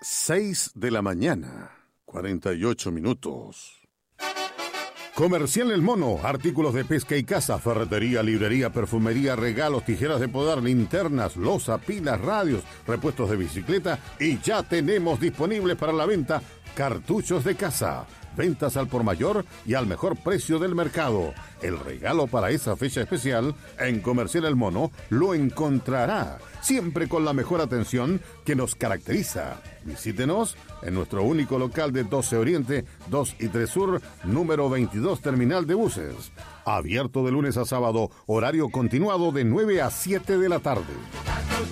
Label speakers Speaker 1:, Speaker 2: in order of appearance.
Speaker 1: 6:48 a.m. Comercial El Mono, artículos de pesca y caza, ferretería, librería, perfumería, regalos, tijeras de podar, linternas, loza, pilas, radios, repuestos de bicicleta y ya tenemos disponibles para la venta cartuchos de caza. Ventas al por mayor y al mejor precio del mercado. El regalo para esa fecha especial en Comercial El Mono lo encontrará, siempre con la mejor atención que nos caracteriza. Visítenos en nuestro único local de 12 Oriente, 2 y 3 Sur, número 22, Terminal de Buses. Abierto de lunes a sábado, horario continuado de 9 a 7 de la tarde.